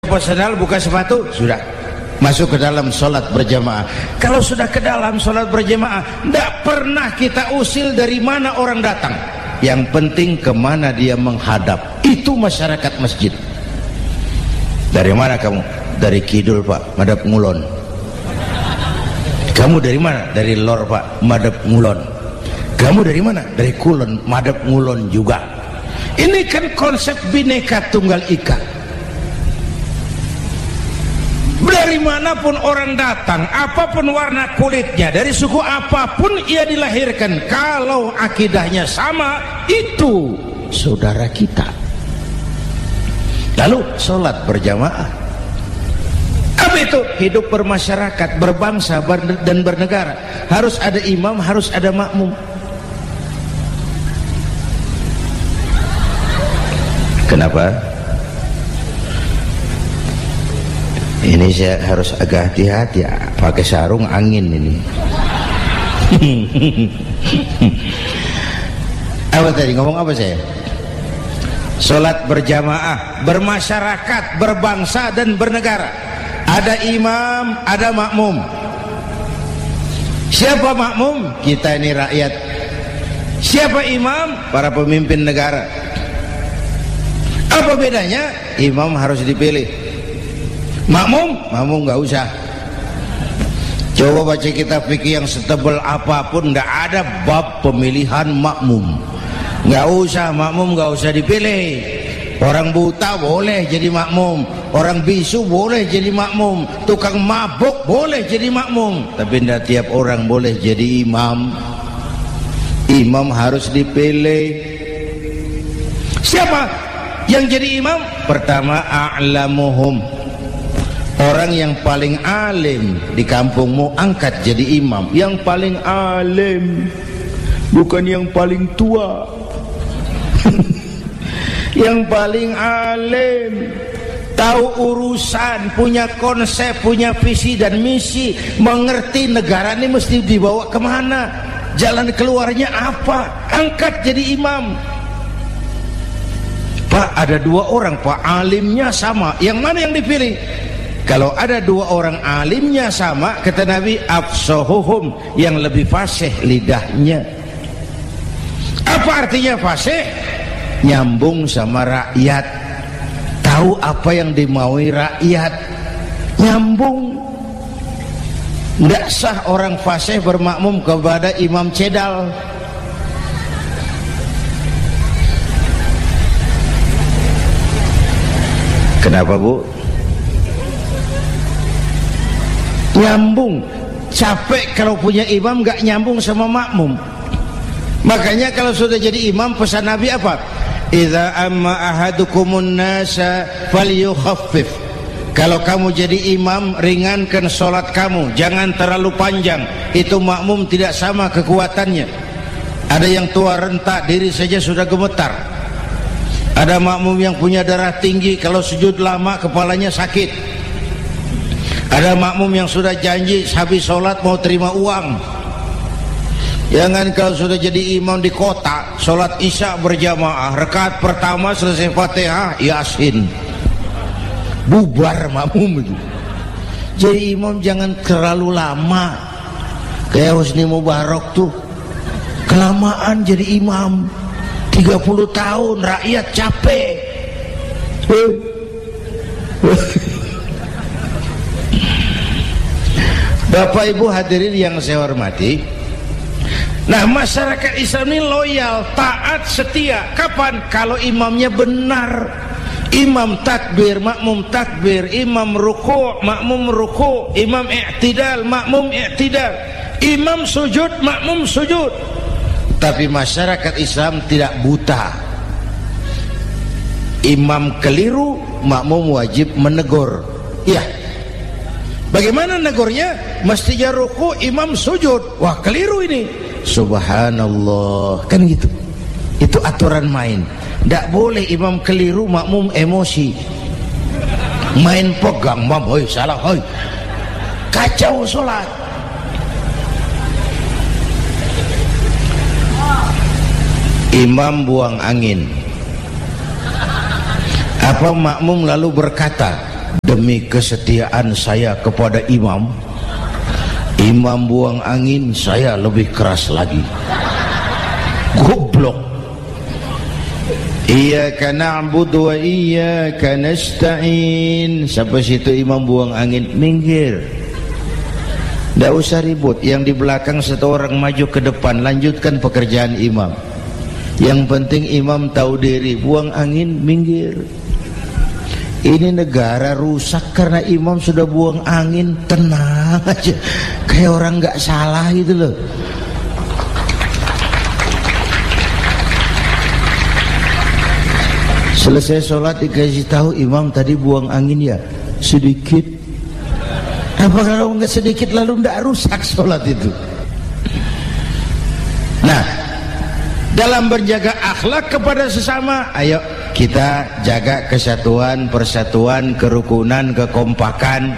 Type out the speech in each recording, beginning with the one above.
sandal, buka sepatu, sudah masuk ke dalam sholat berjamaah. Kalau sudah ke dalam sholat berjamaah, tidak pernah kita usil dari mana orang datang. Yang penting kemana dia menghadap. Itu masyarakat masjid. Dari mana kamu? Dari kidul Pak, madhab ngulon. Kamu dari mana? Dari lor Pak, madhab ngulon. Kamu dari mana? Dari kulon, madhab ngulon juga. Ini kan konsep Bhinneka Tunggal Ika. Dari manapun orang datang, apapun warna kulitnya, dari suku apapun ia dilahirkan, kalau akidahnya sama, itu saudara kita. Lalu sholat berjamaah. Apa itu? Hidup bermasyarakat, berbangsa dan bernegara. Harus ada imam, harus ada makmum. Kenapa? Ini saya harus agak hati-hati ya, pakai sarung angin ini. Apa tadi, ngomong apa saya? Sholat berjamaah, bermasyarakat, berbangsa dan bernegara. Ada imam, ada makmum. Siapa makmum? Kita ini rakyat. Siapa imam? Para pemimpin negara. Apa bedanya? Imam harus dipilih, makmum nggak usah. Coba baca kitab fikih yang setebal apapun, nggak ada bab pemilihan makmum. Nggak usah, makmum nggak usah dipilih. Orang buta boleh jadi makmum, orang bisu boleh jadi makmum, tukang mabuk boleh jadi makmum, tapi tidak tiap orang boleh jadi imam. Imam harus dipilih. Siapa yang jadi imam? Pertama, a'lamuhum, orang yang paling alim di kampungmu, angkat jadi imam. Yang paling alim, bukan yang paling tua. Yang paling alim, tahu urusan, punya konsep, punya visi dan misi, mengerti negara ini mesti dibawa kemana, jalan keluarnya apa, angkat jadi imam. Pak, ada dua orang Pak, alimnya sama, yang mana yang dipilih? Kalau ada dua orang alimnya sama, kata Nabi, afsahuhum, yang lebih fasih lidahnya. Apa artinya fasih? Nyambung sama rakyat, tahu apa yang dimaui rakyat, nyambung. Tidak sah orang fasih bermakmum kepada imam cedal. Kenapa Bu? Nyambung. Capek kalau punya imam gak nyambung sama makmum. Makanya kalau sudah jadi imam, pesan Nabi apa? Idza amma ahadukumun nasa falyukhaffif. Kalau kamu jadi imam, ringankan sholat kamu, jangan terlalu panjang. Itu makmum tidak sama kekuatannya. Ada yang tua renta, diri saja sudah gemetar. Ada makmum yang punya darah tinggi, kalau sujud lama kepalanya sakit. Ada makmum yang sudah janji habis sholat mau terima uang. Jangan kalau sudah jadi imam di kota, sholat isya berjamaah, rakaat pertama selesai Fatihah, Yasin, bubar makmum itu. Jadi imam jangan terlalu lama. Kayak Husni Mubarak tuh, kelamaan jadi imam, 30 tahun, rakyat capek. Bapak Ibu hadirin yang saya hormati, nah masyarakat Islam ini loyal, taat, setia. Kapan? Kalau imamnya benar. Imam takbir, makmum takbir, imam ruku', makmum ruku', imam i'tidal, makmum i'tidal, imam sujud, makmum sujud. Tapi masyarakat Islam tidak buta. Imam keliru, makmum wajib menegur. Ya. Bagaimana negurnya? Mestinya ruku', imam sujud. Wah, keliru ini. Subhanallah, kan gitu. Itu aturan main. Tidak boleh imam keliru, makmum emosi, main pegang, mam, hoi salah, hoi, kacau sholat. Imam buang angin, apa makmum lalu berkata, demi kesetiaan saya kepada imam, imam buang angin, saya lebih keras lagi. Goblok. Iyyaka na'budu wa iyyaka nasta'in. Sampai situ imam buang angin, minggir. Tidak usah ribut. Yang di belakang satu orang maju ke depan, lanjutkan pekerjaan imam. Yang penting imam tahu diri, buang angin, minggir. Ini negara rusak karena imam sudah buang angin. Tenang aja, kayak orang nggak salah gitu loh. Selesai sholat dikasih tahu, imam tadi buang angin ya sedikit. Apa kalau nggak sedikit lalu nggak rusak sholat itu? Nah, dalam berjaga akhlak kepada sesama, ayo kita jaga kesatuan, persatuan, kerukunan, kekompakan.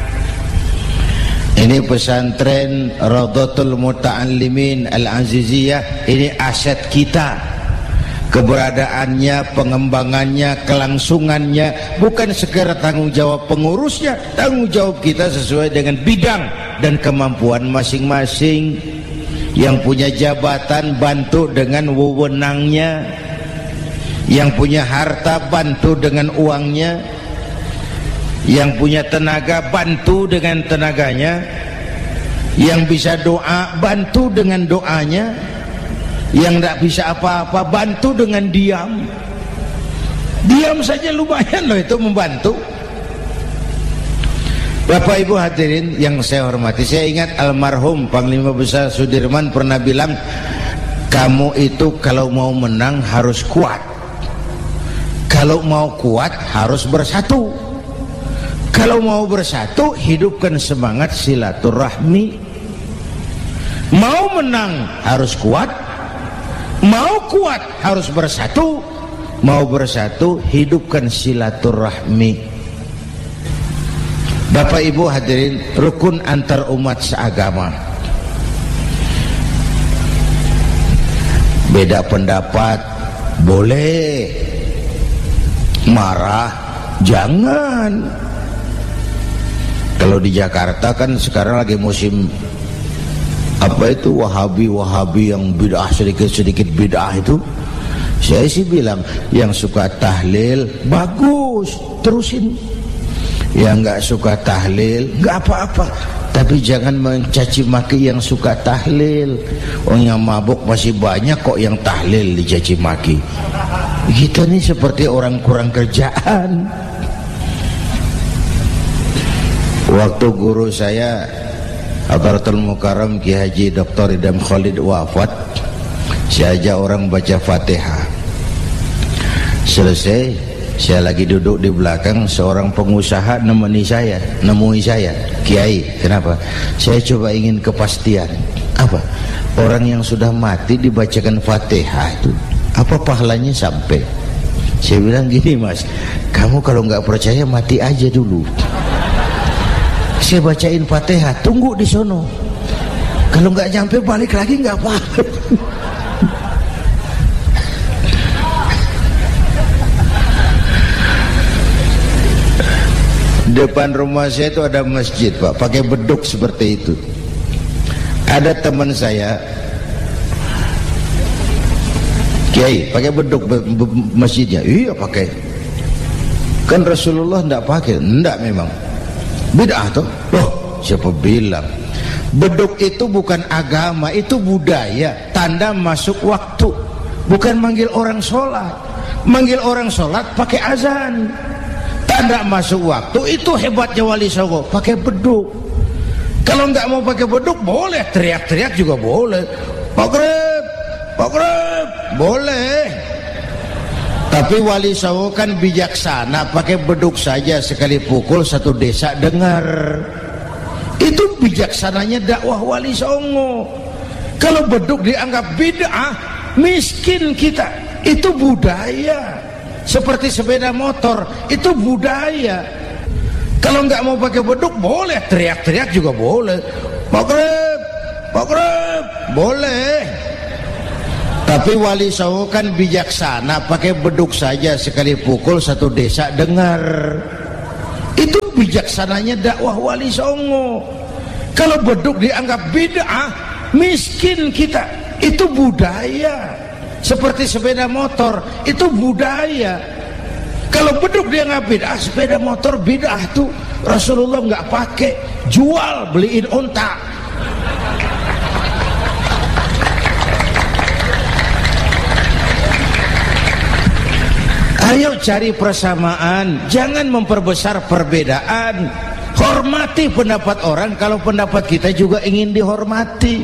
Ini pesantren Raudhatul Muta'allimin Al-Aziziyah, ini aset kita. Keberadaannya, pengembangannya, kelangsungannya bukan sekedar tanggung jawab pengurusnya, tanggung jawab kita sesuai dengan bidang dan kemampuan masing-masing. Yang punya jabatan bantu dengan wewenangnya, yang punya harta bantu dengan uangnya, yang punya tenaga bantu dengan tenaganya, yang bisa doa bantu dengan doanya, yang tidak bisa apa-apa bantu dengan diam. Diam saja lumayan loh itu membantu. Bapak Ibu hadirin yang saya hormati, saya ingat almarhum Panglima Besar Sudirman pernah bilang, kamu itu kalau mau menang harus kuat, kalau mau kuat harus bersatu, kalau mau bersatu hidupkan semangat silaturahmi. Mau menang harus kuat, mau kuat harus bersatu, mau bersatu hidupkan silaturahmi. Bapak Ibu hadirin, rukun antar umat seagama. Beda pendapat boleh, marah jangan. Kalau di Jakarta kan sekarang lagi musim apa itu wahabi yang bid'ah, sedikit bid'ah itu. Saya sih bilang yang suka tahlil bagus, terusin. Yang nggak suka tahlil nggak apa-apa, tapi jangan mencaci maki yang suka tahlil. Orang yang mabuk masih banyak kok yang tahlil dicaci maki. Kita nih seperti orang kurang kerjaan. Waktu guru saya Hadratul Mukarram Ki Haji Dr. Idham Khalid wafat, saya ajak orang baca Fatihah. Selesai, saya lagi duduk di belakang, seorang pengusaha nemui saya, Kiai, kenapa? Saya coba ingin kepastian. Apa? Orang yang sudah mati dibacakan Fatihah itu, apa pahalanya sampai? Saya bilang gini, Mas, kamu kalau nggak percaya mati aja dulu. Saya bacain Fatihah, tunggu di sono. Kalau nggak nyampe balik lagi nggak apa-apa. Depan rumah saya itu ada masjid, Pak, pakai beduk seperti itu. Ada teman saya, Kiai, pakai beduk masjidnya. Iya pakai. Kan Rasulullah enggak pakai. Enggak memang. Bid'ah tuh. Loh, siapa bilang? Beduk itu bukan agama, itu budaya, tanda masuk waktu. Bukan manggil orang sholat. Manggil orang sholat pakai azan. Tanda masuk waktu, itu hebatnya Wali Songo, pakai beduk. Kalau nggak mau pakai beduk boleh, teriak-teriak juga boleh. Maghrib, boleh. Tapi Wali Songo kan bijaksana, pakai beduk saja, sekali pukul satu desa dengar. Itu bijaksananya dakwah Wali Songo. Kalau beduk dianggap bid'ah, miskin kita. Itu budaya. Seperti sepeda motor, itu budaya. Kalau nggak mau pakai beduk boleh, teriak-teriak juga boleh. Maghrib, boleh. Tapi Wali Songo kan bijaksana, pakai beduk saja, sekali pukul satu desa dengar. Itu bijaksananya dakwah Wali Songo. Kalau beduk dianggap bid'ah, miskin kita. Itu budaya. Seperti sepeda motor, itu budaya. Kalau beduk dianggap bid'ah, sepeda motor bid'ah tuh Rasulullah nggak pakai, jual, beliin unta. Ayo cari persamaan, jangan memperbesar perbedaan. Hormati pendapat orang kalau pendapat kita juga ingin dihormati.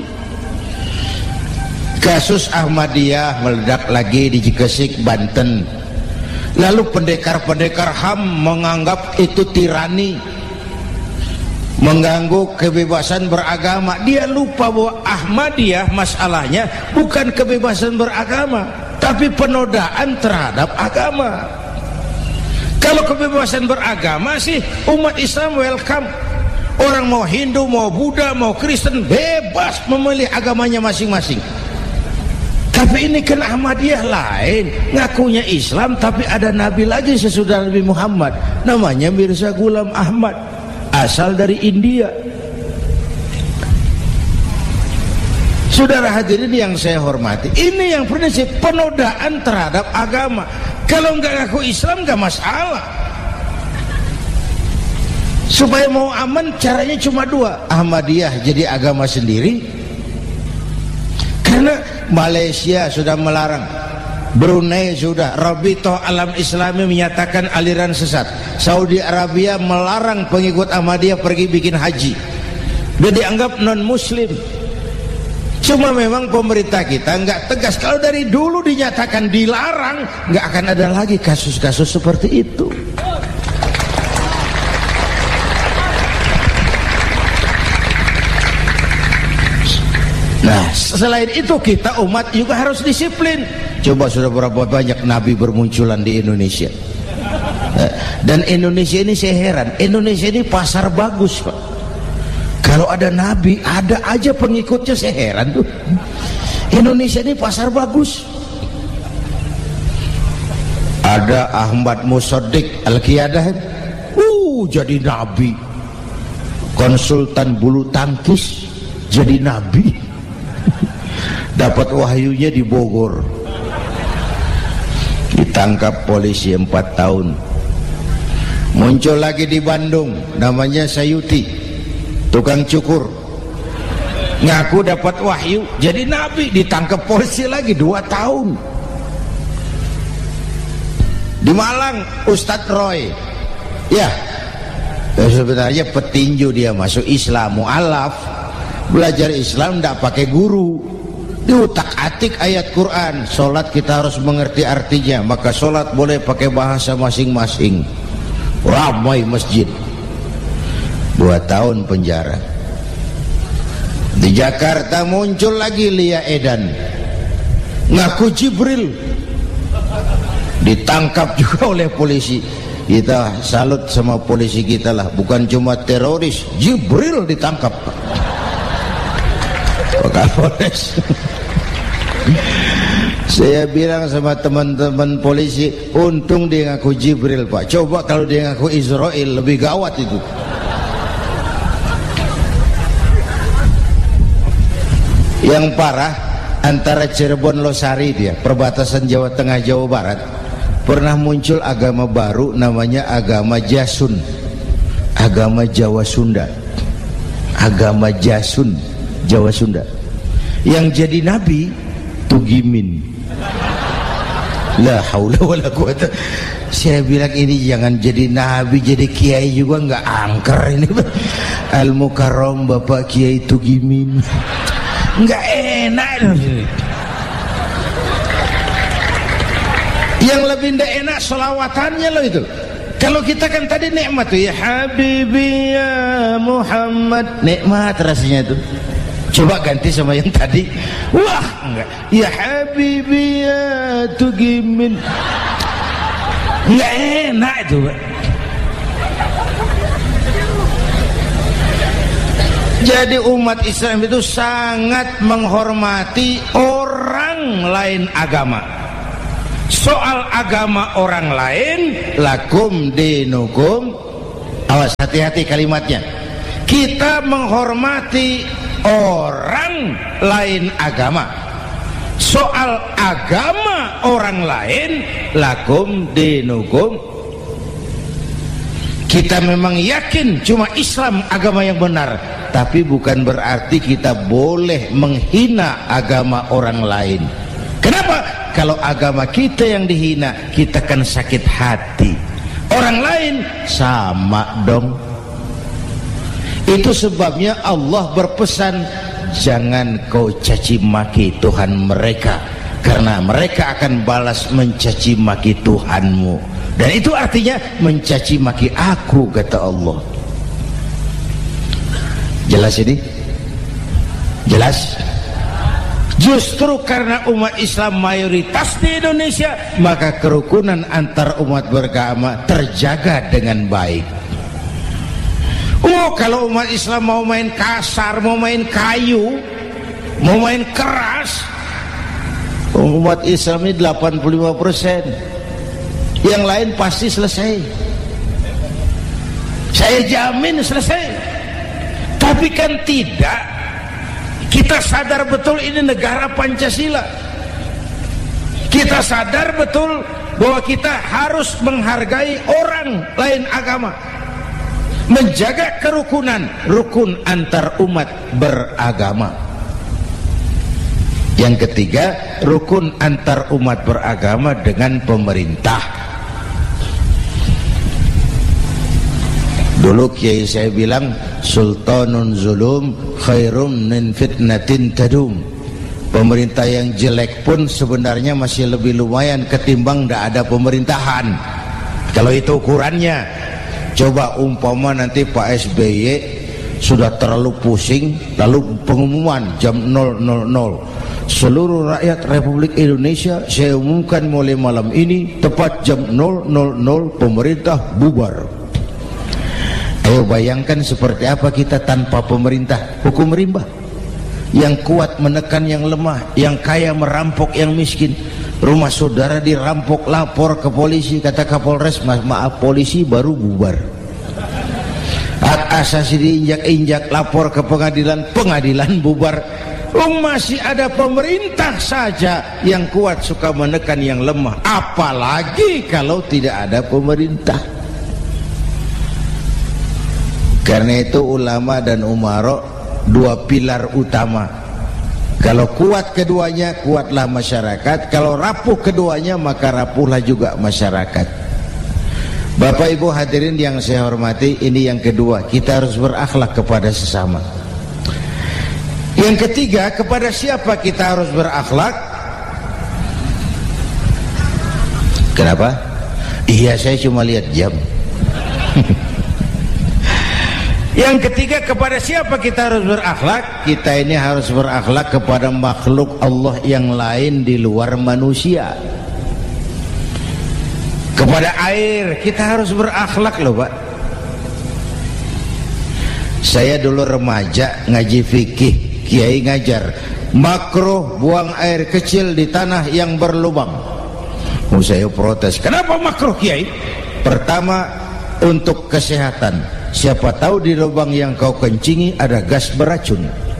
Kasus Ahmadiyah meledak lagi di Cikesik, Banten. Lalu pendekar-pendekar HAM menganggap itu tirani, mengganggu kebebasan beragama. Dia lupa bahwa Ahmadiyah masalahnya bukan kebebasan beragama, tapi penodaan terhadap agama. Kalau kebebasan beragama sih umat Islam welcome. Orang mau Hindu, mau Buddha, mau Kristen bebas memilih agamanya masing-masing. Tapi ini kan Ahmadiyah lain, ngakunya Islam tapi ada nabi lagi sesudah Nabi Muhammad, namanya Mirza Ghulam Ahmad, asal dari India. Saudara hadirin yang saya hormati, ini yang prinsip penodaan terhadap agama. Kalau nggak ngaku Islam nggak masalah. Supaya mau aman caranya cuma dua, Ahmadiyah jadi agama sendiri. Karena Malaysia sudah melarang, Brunei sudah, Rabithah Alam Islami menyatakan aliran sesat, Saudi Arabia melarang pengikut Ahmadiyah pergi bikin haji, dia dianggap non muslim. Cuma memang pemerintah kita nggak tegas. Kalau dari dulu dinyatakan dilarang, nggak akan ada lagi kasus-kasus seperti itu. Nah, selain itu kita umat juga harus disiplin. Coba sudah berapa banyak nabi bermunculan di Indonesia. Dan Indonesia ini saya heran, Indonesia ini pasar bagus, Pak. Kalau ada nabi, ada aja pengikutnya, saya heran tuh. Indonesia ini pasar bagus. Ada Ahmad Musaddiq Al-Qiyadah, jadi nabi. Konsultan bulu tangkis jadi nabi. Dapat wahyunya di Bogor, ditangkap polisi 4 tahun. Muncul lagi di Bandung, namanya Sayuti, tukang cukur, ngaku dapat wahyu jadi nabi, ditangkap polisi lagi 2 tahun. Di Malang Ustadz Roy, ya sebenarnya petinju, dia masuk Islam, mu'alaf, belajar Islam tidak pakai guru, diutak-atik ayat Quran. Sholat kita harus mengerti artinya, maka sholat boleh pakai bahasa masing-masing. Ramai masjid. 2 tahun penjara. Di Jakarta muncul lagi Lia Edan, ngaku Jibril, ditangkap juga oleh polisi. Kita salut sama polisi kita lah, bukan cuma teroris, Jibril ditangkap Kapolres. Saya bilang sama teman-teman polisi, untung dia ngaku Jibril, Pak. Coba kalau dia ngaku Israel, lebih gawat itu. Yang parah, antara Cirebon Losari, dia perbatasan Jawa Tengah Jawa Barat, pernah muncul agama baru namanya agama Jasun, agama Jawa Sunda, agama Jasun Jawa Sunda. Yang jadi nabi Tugimin. La haula wala quwata. Saya bilang ini jangan jadi nabi, jadi kiai juga nggak angker ini. Al Mukarram Bapak Kiai Tugimin, nggak enak. Yang lebih ndak enak selawatannya loh itu. Kalau kita kan tadi nikmat tuh, ya Habibi ya Muhammad, nikmat rasanya tuh. Coba ganti sama yang tadi, wah enggak, ya Habibi ya Tugimin, enggak enak itu, Pak. Jadi umat Islam itu sangat menghormati orang lain agama. Soal agama orang lain, lakum dinukum, awas. hati-hati kalimatnya. Kita menghormati orang lain agama. Soal agama orang lain, lakum dinukum. Kita memang yakin cuma Islam agama yang benar, tapi bukan berarti kita boleh menghina agama orang lain. Kenapa? Kalau agama kita yang dihina, kita kan sakit hati. Orang lain sama dong. Itu sebabnya Allah berpesan, jangan kau caci maki Tuhan mereka, karena mereka akan balas mencaci maki Tuhanmu. Dan itu artinya mencaci maki aku, kata Allah. Jelas ini? Jelas? Justru karena umat Islam mayoritas di Indonesia, maka kerukunan antar umat beragama terjaga dengan baik. Oh, kalau umat Islam mau main kasar, mau main kayu, mau main keras, umat Islam ini 85%, yang lain pasti selesai. Saya jamin selesai. Tapi kan tidak. Kita sadar betul ini negara Pancasila. Kita sadar betul bahwa kita harus menghargai orang lain agama, menjaga kerukunan, rukun antar umat beragama. Yang ketiga, rukun antar umat beragama dengan pemerintah. Dulu kiai saya bilang, sultanun zulum khairum min fitnatin tadum. Pemerintah yang jelek pun sebenarnya masih lebih lumayan ketimbang tidak ada pemerintahan. Kalau itu ukurannya. Coba umpama nanti Pak SBY sudah terlalu pusing, lalu pengumuman jam 000, seluruh rakyat Republik Indonesia saya umumkan mulai malam ini tepat jam 000 pemerintah bubar. Ayo bayangkan seperti apa kita tanpa pemerintah. Hukum rimba, yang kuat menekan yang lemah, yang kaya merampok yang miskin. Rumah saudara dirampok, lapor ke polisi, kata Kapolres, maaf polisi baru bubar. Hak asasi diinjak-injak, lapor ke pengadilan, pengadilan bubar. Masih ada pemerintah saja yang kuat suka menekan yang lemah, apalagi kalau tidak ada pemerintah. Karena itu ulama dan umara dua pilar utama. Kalau kuat keduanya, kuatlah masyarakat. Kalau rapuh keduanya, maka rapuhlah juga masyarakat. Bapak Ibu hadirin yang saya hormati, ini yang kedua, kita harus berakhlak kepada sesama. Yang ketiga, kepada siapa kita harus berakhlak? Kenapa? Iya, saya cuma lihat jam. Yang ketiga, kepada siapa kita harus berakhlak? Kita ini harus berakhlak kepada makhluk Allah yang lain di luar manusia. Kepada air kita harus berakhlak loh Pak. Saya dulu remaja ngaji fikih, kiai ngajar makruh buang air kecil di tanah yang berlubang. Saya protes, kenapa makruh kiai? Pertama, untuk kesehatan. Siapa tahu di lubang yang kau kencingi ada gas beracun.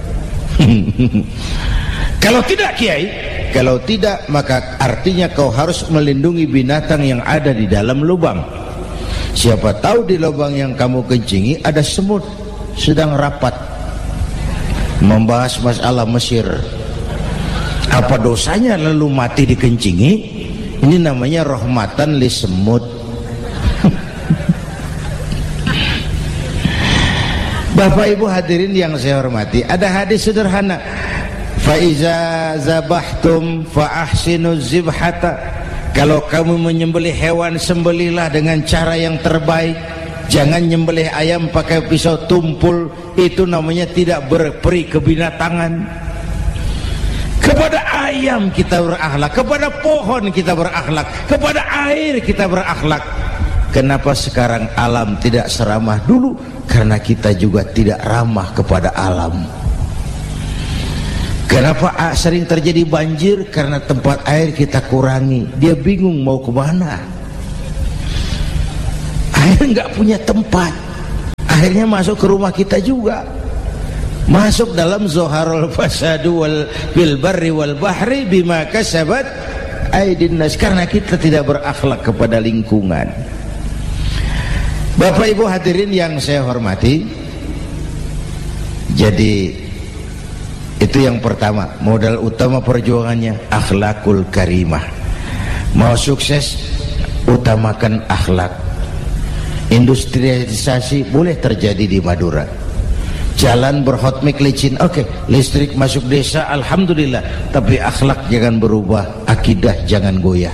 Kalau tidak kiai, kalau tidak maka artinya kau harus melindungi binatang yang ada di dalam lubang. Siapa tahu di lubang yang kamu kencingi ada semut sedang rapat membahas masalah Mesir. Apa dosanya lalu mati dikencingi? Ini namanya rahmatan li semut. Bapak Ibu hadirin yang saya hormati, ada hadis sederhana, fa iza zabahtum fa ahsinu zibhata. Kalau kamu menyembelih hewan, sembelihlah dengan cara yang terbaik. Jangan nyembelih ayam pakai pisau tumpul, itu namanya tidak berperi kebinatangan. Kepada ayam kita berakhlak, kepada pohon kita berakhlak, kepada air kita berakhlak. Kenapa sekarang alam tidak seramah dulu? Karena kita juga tidak ramah kepada alam. Kenapa sering terjadi banjir? Karena tempat air kita kurangi. Dia bingung mau kemana. Air nggak punya tempat. akhirnya masuk ke rumah kita juga, masuk dalam zoharul fasadu bil barri wal bahri bima kasabat aydin nas, karena kita tidak berakhlak kepada lingkungan. Bapak Ibu hadirin yang saya hormati, jadi itu yang pertama, modal utama perjuangannya akhlakul karimah. Mau sukses, utamakan akhlak. Industrialisasi boleh terjadi di Madura, jalan berhotmik licin, oke, listrik masuk desa, alhamdulillah, tapi akhlak jangan berubah, akidah jangan goyah.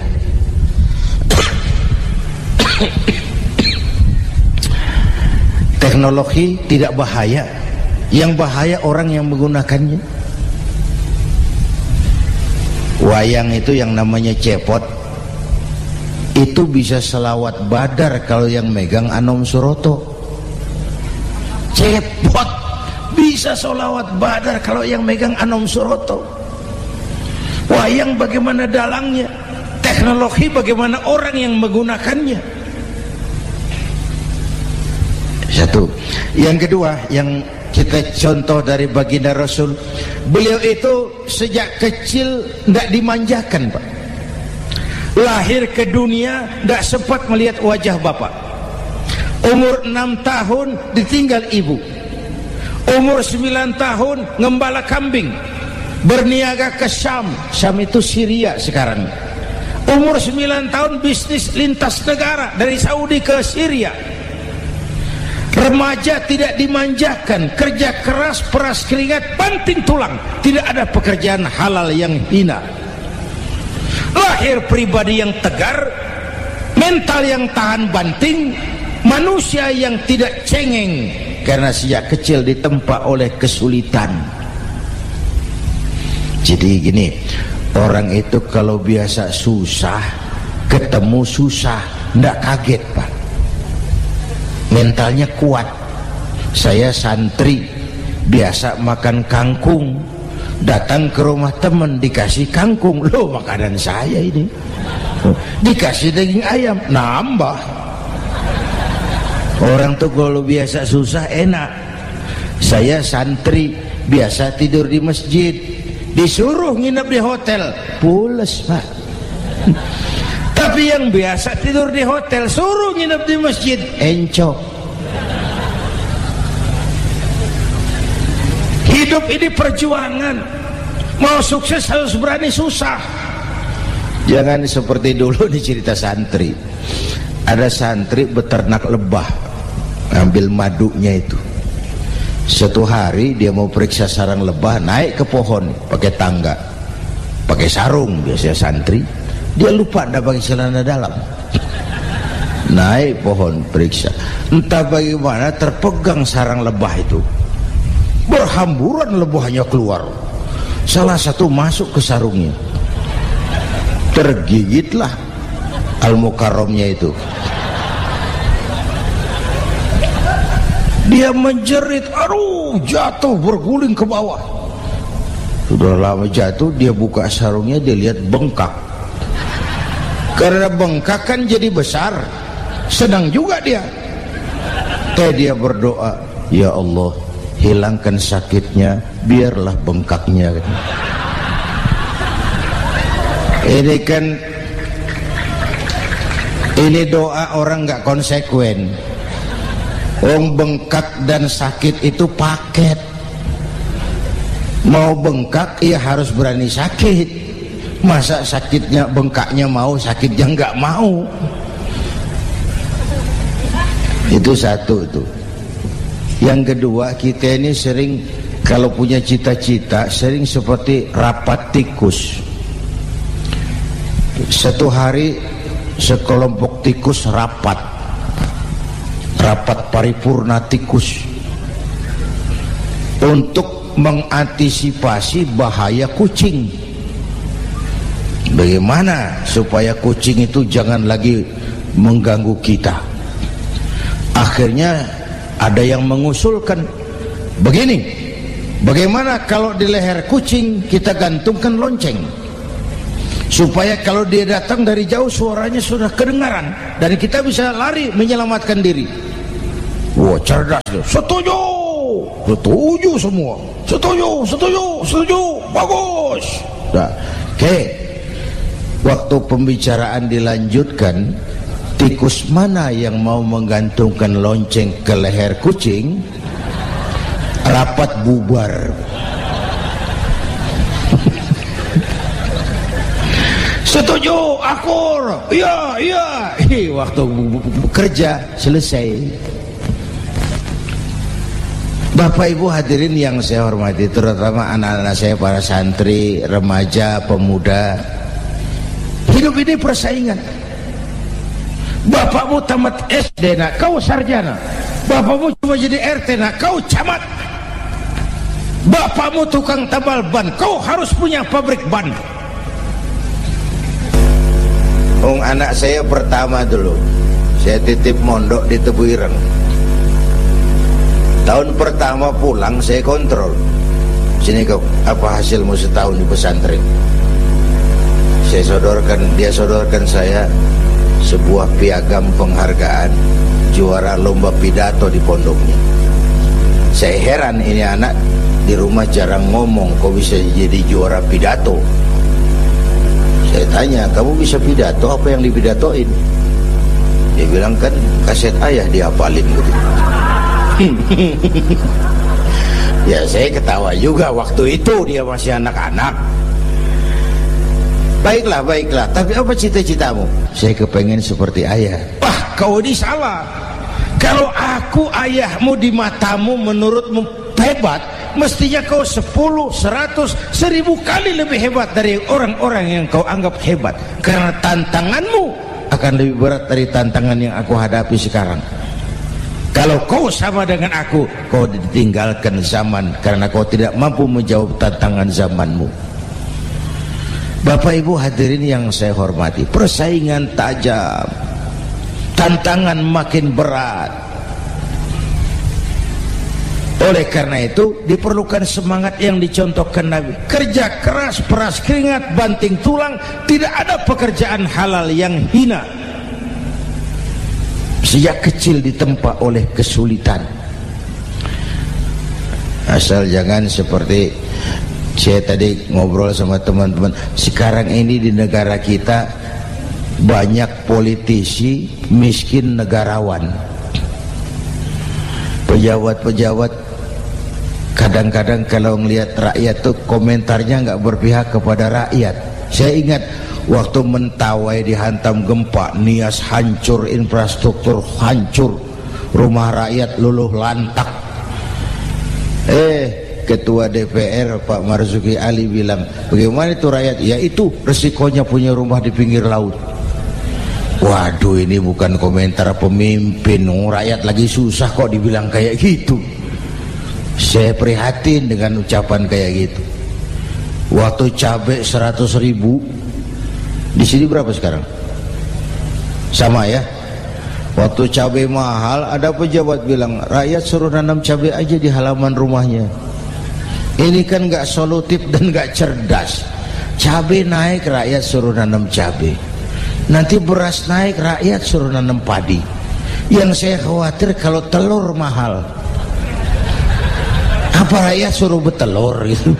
Teknologi tidak bahaya, yang bahaya orang yang menggunakannya. Wayang itu yang namanya cepot, itu bisa selawat badar kalau yang megang Anom Suroto. Cepot bisa selawat badar kalau yang megang Anom Suroto. Wayang bagaimana dalangnya, teknologi bagaimana orang yang menggunakannya. Satu. Yang kedua, yang kita contoh dari baginda Rasul, beliau itu sejak kecil tidak dimanjakan, Pak. Lahir ke dunia tidak sempat melihat wajah bapak. Umur 6 tahun ditinggal ibu. Umur 9 tahun ngembala kambing, berniaga ke Syam. Syam itu Syria sekarang. Umur 9 tahun bisnis lintas negara dari Saudi ke Syria. Remaja tidak dimanjakan, kerja keras, peras keringat, banting tulang, tidak ada pekerjaan halal yang hina. Lahir pribadi yang tegar, mental yang tahan banting, manusia yang tidak cengeng karena sejak kecil ditempa oleh kesulitan. Jadi gini, orang itu kalau biasa susah, ketemu susah, ndak kaget, Pak. Mentalnya kuat. Saya santri, biasa makan kangkung, datang ke rumah teman dikasih kangkung, loh makanan saya ini, dikasih daging ayam, nambah. Orang tuh kalau biasa susah enak. Saya santri, biasa tidur di masjid, disuruh nginep di hotel, pules, Pak. Tapi yang biasa tidur di hotel, suruh nginep di masjid, encok. Hidup ini perjuangan. Mau sukses harus berani susah. Jangan seperti dulu di cerita santri. Ada santri beternak lebah, ambil madunya itu. Suatu hari dia mau periksa sarang lebah, naik ke pohon pakai tangga, pakai sarung biasanya santri. Dia lupa tidak pakai celana dalam. Naik pohon periksa, entah bagaimana terpegang sarang lebah itu. Berhamburan lebahnya keluar. Salah satu masuk ke sarungnya. Tergigitlah Al-Mukarramnya itu. Dia menjerit, aduh, jatuh berguling ke bawah. Sudah lama jatuh, dia buka sarungnya, dia lihat bengkak. Karena bengkak kan jadi besar, senang juga dia. Dia berdoa, ya Allah, hilangkan sakitnya, biarlah bengkaknya. Ini doa orang nggak konsekuen. Bengkak dan sakit itu paket. Mau bengkak ya harus berani sakit. Masa sakitnya bengkaknya mau, sakitnya nggak mau. Itu satu tuh. Yang kedua, kita ini sering kalau punya cita-cita sering seperti rapat tikus. Satu hari sekelompok tikus rapat paripurna tikus untuk mengantisipasi bahaya kucing. Bagaimana supaya kucing itu jangan lagi mengganggu kita? Akhirnya ada yang mengusulkan begini, bagaimana kalau di leher kucing kita gantungkan lonceng, supaya kalau dia datang dari jauh suaranya sudah kedengaran dan kita bisa lari menyelamatkan diri. Wah, cerdas dia. Setuju semua. Setuju. Bagus. Nah, oke. Waktu pembicaraan dilanjutkan, tikus mana yang mau menggantungkan lonceng ke leher kucing? Rapat bubar. Setuju, akur. Iya. Waktu kerja selesai. Bapak Ibu hadirin yang saya hormati, terutama anak-anak saya, para santri, remaja, pemuda. Hidup ini persaingan. Bapakmu tamat SD nak, kau sarjana. Bapakmu cuma jadi RT nak, kau camat. Bapakmu tukang tambal ban, kau harus punya pabrik ban. Anak saya pertama dulu, saya titip mondok di Tebu Ireng. Tahun pertama pulang saya kontrol, sini kau, apa hasilmu setahun di pesantren? Dia sodorkan saya sebuah piagam penghargaan juara lomba pidato di pondoknya. Saya heran, ini anak di rumah jarang ngomong, kok bisa jadi juara pidato? Saya tanya, kamu bisa pidato, apa yang dipidatoin? Dia bilang, kan kaset ayah dihafalin gitu. Ya saya ketawa juga, waktu itu dia masih anak-anak. Baiklah, tapi apa cita-citamu? Saya kepengen seperti ayah. Wah, kau ini salah. Kalau aku ayahmu di matamu, menurutmu hebat, mestinya kau 10, 100, 1000 kali lebih hebat dari orang-orang yang kau anggap hebat. Karena tantanganmu akan lebih berat dari tantangan yang aku hadapi sekarang. Kalau kau sama dengan aku, kau ditinggalkan zaman karena kau tidak mampu menjawab tantangan zamanmu. Bapak Ibu hadirin yang saya hormati, persaingan tajam, tantangan makin berat. Oleh karena itu diperlukan semangat yang dicontohkan Nabi. Kerja keras, peras keringat, banting tulang. Tidak ada pekerjaan halal yang hina. Sejak kecil ditempa oleh kesulitan. Asal jangan seperti saya tadi ngobrol sama teman-teman, sekarang ini di negara kita banyak politisi miskin negarawan. Pejabat-pejabat kadang-kadang kalau ngelihat rakyat tuh komentarnya nggak berpihak kepada rakyat. Saya ingat waktu Mentawai dihantam gempa, Nias hancur, infrastruktur hancur, rumah rakyat luluh lantak. Ketua DPR Pak Marzuki Ali bilang, bagaimana itu rakyat? Ya itu resikonya punya rumah di pinggir laut. Waduh, ini bukan komentar pemimpin, rakyat lagi susah kok dibilang kayak gitu. Saya prihatin dengan ucapan kayak gitu. Waktu cabai 100.000, di sini berapa sekarang? Sama ya. Waktu cabai mahal, ada pejabat bilang, rakyat suruh nanam cabai aja di halaman rumahnya. Ini kan gak solutif dan gak cerdas. Cabai naik, rakyat suruh nanam cabai. Nanti beras naik, rakyat suruh nanam padi. Yang saya khawatir kalau telur mahal, apa rakyat suruh bertelur gitu?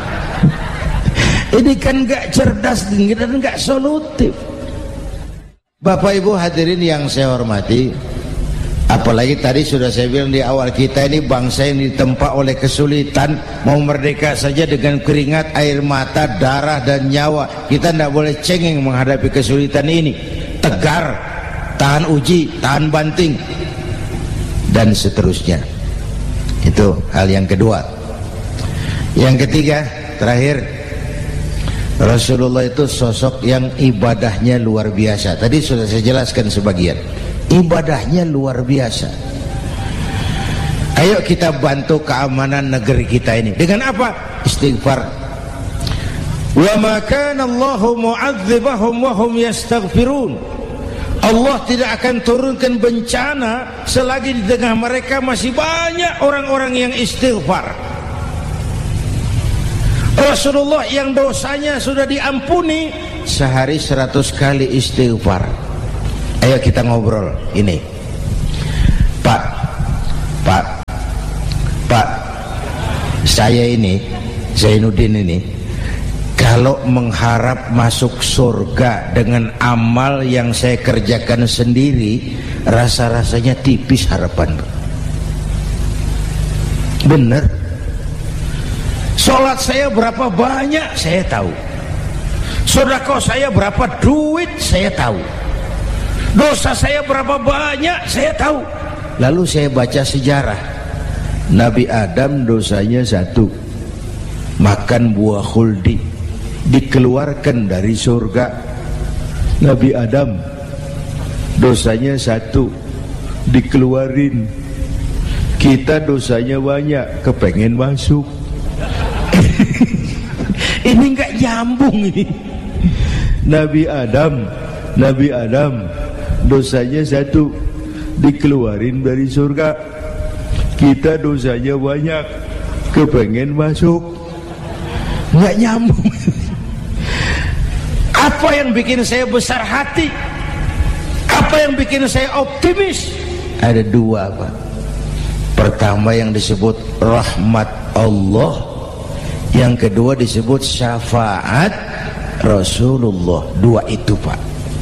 Ini kan gak cerdas dan gak solutif. Bapak Ibu hadirin yang saya hormati, apalagi tadi sudah saya bilang di awal, kita ini bangsa yang ditempa oleh kesulitan. Mau merdeka saja dengan keringat, air mata, darah dan nyawa. Kita tidak boleh cengeng menghadapi kesulitan ini. Tegar, tahan uji, tahan banting, dan seterusnya. Itu hal yang kedua. Yang ketiga, terakhir, Rasulullah itu sosok yang ibadahnya luar biasa. Tadi sudah saya jelaskan sebagian. Ibadahnya luar biasa. Ayo kita bantu keamanan negeri kita ini. Dengan apa? Istighfar. Wa ma kana Allahu mu'adzibahum wa hum yastaghfirun. Allah tidak akan turunkan bencana selagi di tengah mereka masih banyak orang-orang yang istighfar. Rasulullah yang dosanya sudah diampuni sehari 100 kali istighfar. Ayo kita ngobrol ini, Pak. Pak, saya ini Zainuddin ini kalau mengharap masuk surga dengan amal yang saya kerjakan sendiri, rasa-rasanya tipis harapan. Bener. Sholat saya berapa banyak saya tahu, sedekah saya berapa duit saya tahu, dosa saya berapa banyak saya tahu. Lalu saya baca sejarah, Nabi Adam dosanya 1, makan buah khuldi, dikeluarkan dari surga. Nabi Adam dosanya 1, dikeluarin. Kita dosanya banyak, kepengen masuk. Ini enggak nyambung ini. Nabi Adam dosanya 1, dikeluarin dari surga. Kita dosanya banyak, kepengen masuk. Enggak nyambung. Apa yang bikin saya besar hati? Apa yang bikin saya optimis? Ada 2, Pak. Pertama yang disebut rahmat Allah, yang kedua disebut syafaat Rasulullah. 2 itu, Pak.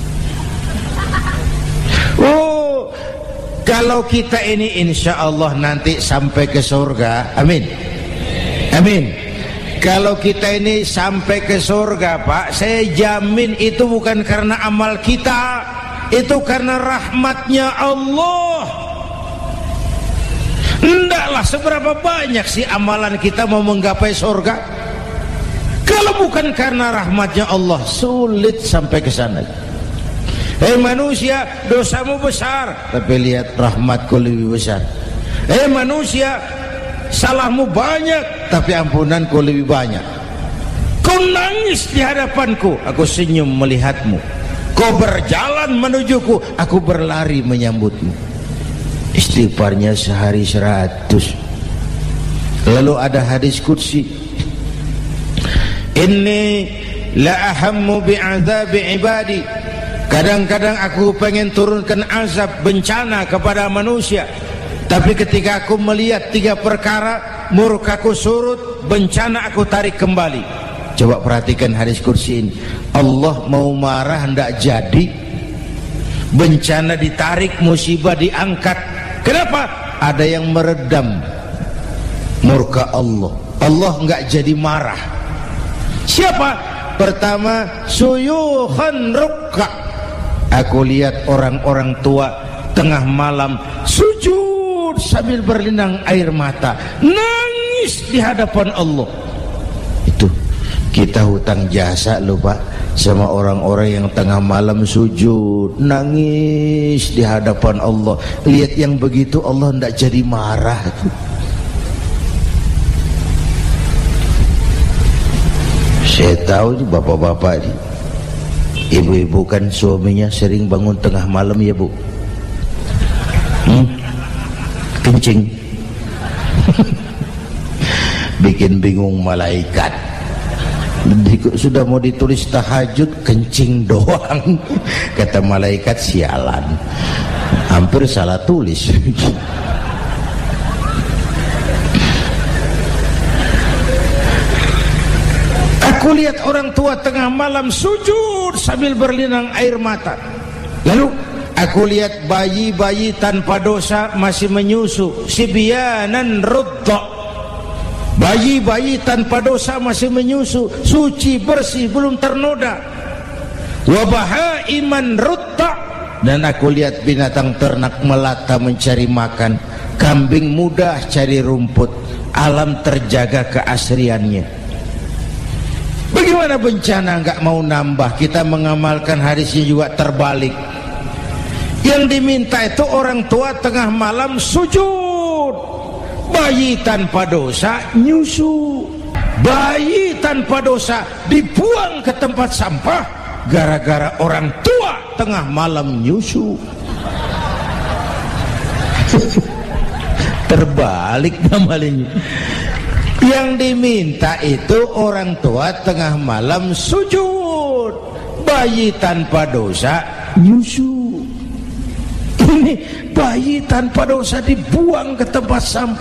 Oh, kalau kita ini insya Allah nanti sampai ke surga, amin, amin. Kalau kita ini sampai ke surga, Pak, saya jamin itu bukan karena amal kita, itu karena rahmatnya Allah. Hendaklah seberapa banyak sih amalan kita mau menggapai surga? Kalau bukan karena rahmatnya Allah, sulit sampai ke sana. Hei manusia, dosamu besar, tapi lihat rahmatku lebih besar. Hei manusia, salahmu banyak, tapi ampunanku lebih banyak. Kau nangis di hadapanku, aku senyum melihatmu. Kau berjalan menujuku, aku berlari menyambutmu. Istighfarnya sehari 100. Lalu ada hadis qudsi, inni la ahammu bi'adzabi ibadi. Kadang-kadang aku pengen turunkan azab bencana kepada manusia, tapi ketika aku melihat 3 perkara, murkaku surut, bencana aku tarik kembali. Coba perhatikan hadis qudsi ini. Allah mau marah hendak jadi, bencana ditarik, musibah diangkat. Kenapa? Ada yang meredam murka Allah. Allah enggak jadi marah. Siapa? Pertama, suyukhan rukka. Aku lihat orang-orang tua tengah malam sujud sambil berlinang air mata, nangis di hadapan Allah. Itu kita hutang jasa loh, Pak, sama orang-orang yang tengah malam sujud nangis di hadapan Allah. Lihat yang begitu Allah tidak jadi marah. Saya tahu bapak-bapak, ibu-ibu kan suaminya sering bangun tengah malam ya Bu, kencing. Bikin bingung malaikat. Sudah mau ditulis tahajud, kencing doang. Kata malaikat, sialan, hampir salah tulis. Aku lihat orang tua tengah malam sujud sambil berlinang air mata. Lalu aku lihat bayi-bayi tanpa dosa masih menyusu, sibyanan rudda. Bayi-bayi tanpa dosa masih menyusu, suci bersih, belum ternoda. Wa bahaiman rutta. Dan aku lihat binatang ternak melata mencari makan, kambing mudah cari rumput. Alam terjaga keasriannya. Bagaimana bencana enggak mau nambah? Kita mengamalkan hadisnya juga terbalik. Yang diminta itu orang tua tengah malam sujud, bayi tanpa dosa nyusu. Bayi tanpa dosa dibuang ke tempat sampah gara-gara orang tua tengah malam nyusu. Terbalik namanya. Yang diminta itu orang tua tengah malam sujud, bayi tanpa dosa nyusu. Ini bayi tanpa dosa dibuang ke tempat sampah.